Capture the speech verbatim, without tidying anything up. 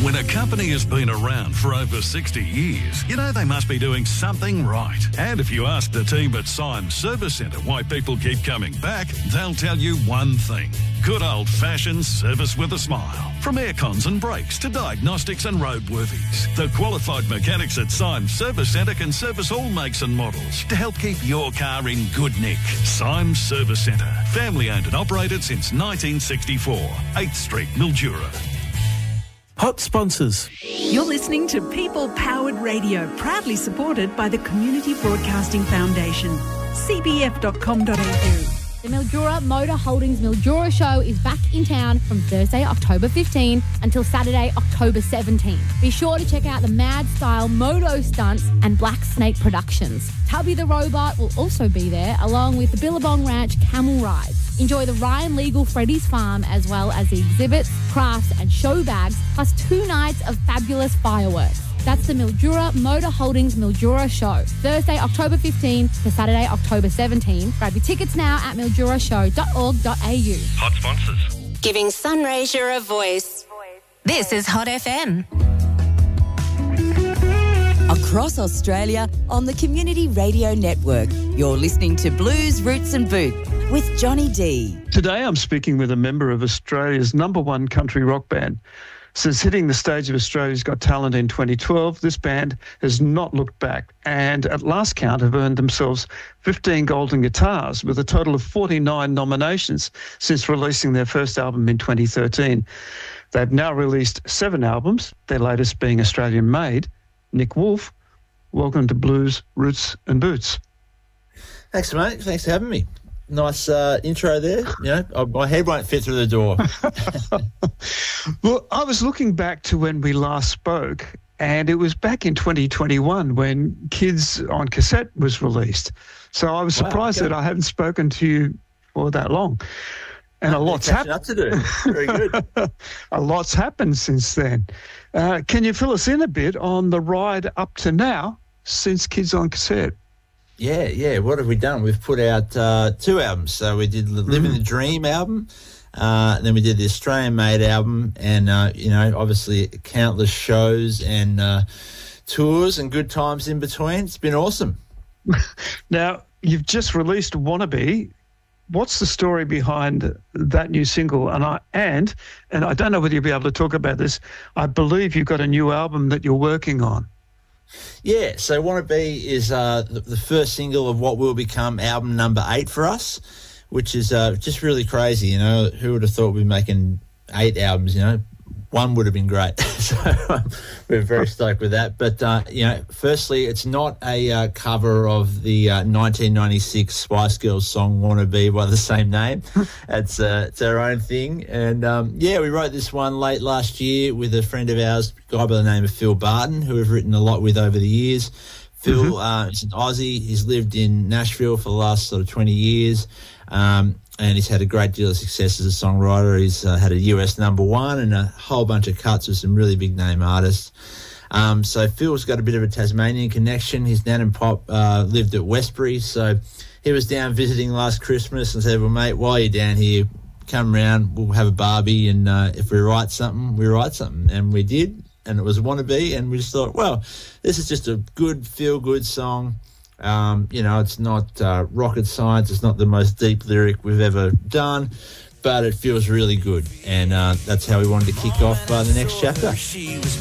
When a company has been around for over sixty years, you know they must be doing something right. And if you ask the team at Symes Service Centre why people keep coming back, they'll tell you one thing. Good old-fashioned service with a smile. From aircons and brakes to diagnostics and roadworthies, the qualified mechanics at Symes Service Centre can service all makes and models to help keep your car in good nick. Symes Service Centre. Family-owned and operated since nineteen sixty-four. eighth Street, Mildura. Hot sponsors. You're listening to People Powered Radio, proudly supported by the Community Broadcasting Foundation. c b f dot com dot a u. The Mildura Motor Holdings Mildura Show is back in town from Thursday, October fifteenth until Saturday, October seventeenth. Be sure to check out the Mad Style Moto Stunts and Black Snake Productions. Tubby the Robot will also be there, along with the Billabong Ranch Camel Rides. Enjoy the Ryan Legal Freddy's Farm, as well as the exhibits, crafts and show bags, plus two nights of fabulous fireworks. That's the Mildura Motor Holdings Mildura Show, Thursday, October fifteenth to Saturday, October seventeenth. Grab your tickets now at mildura show dot org dot a u. Hot sponsors. Giving Sunraysia a voice. This is Hot F M. Across Australia on the Community Radio Network, you're listening to Blues, Roots and Boot with Johnny D. Today I'm speaking with a member of Australia's number one country rock band. Since hitting the stage of Australia's Got Talent in twenty twelve, this band has not looked back and at last count have earned themselves fifteen golden guitars with a total of forty-nine nominations since releasing their first album in twenty thirteen. They've now released seven albums, their latest being Australian-made. Nick Wolfe, welcome to Blues, Roots and Boots. Thanks, mate. Thanks for having me. Nice uh, intro there. You know, uh, my head won't fit through the door. Well, I was looking back to when we last spoke, and it was back in twenty twenty-one when Kids on Cassette was released. So I was Wow, surprised okay. that I hadn't spoken to you for that long. And a lot's happened. Up to do. Very good. A lot's happened since then. Uh, can you fill us in a bit on the ride up to now since Kids on Cassette? Yeah, yeah. What have we done? We've put out uh, two albums. So we did the Living Mm. the Dream album, uh, and then we did the Australian-made album, and, uh, you know, obviously countless shows and uh, tours and good times in between. It's been awesome. Now, you've just released Wannabe. What's the story behind that new single? And I and and I don't know whether you'll be able to talk about this. I believe you've got a new album that you're working on. Yeah, so Wannabe is uh, the, the first single of what will become album number eight for us, which is uh, just really crazy, you know. Who would have thought we'd be making eight albums, you know? One would have been great. So um, we're very stoked with that. But, uh, you know, firstly, it's not a uh, cover of the uh, nineteen ninety-six Spice Girls song Wannabe by the same name. It's, uh, it's our own thing. And, um, yeah, we wrote this one late last year with a friend of ours, a guy by the name of Phil Barton, who we've written a lot with over the years. Phil mm-hmm. uh, is an Aussie. He's lived in Nashville for the last sort of twenty years. Um And he's had a great deal of success as a songwriter. He's uh, had a U S number one and a whole bunch of cuts with some really big-name artists. Um, so Phil's got a bit of a Tasmanian connection. His nan and pop uh, lived at Westbury, so he was down visiting last Christmas and said, well, mate, while you're down here, come round, we'll have a barbie, and uh, if we write something, we write something. And we did, and it was Wannabe, and we just thought, well, this is just a good, feel-good song. Um, you know, it's not uh, rocket science. It's not the most deep lyric we've ever done, but it feels really good. And uh, that's how we wanted to kick off uh, the next chapter.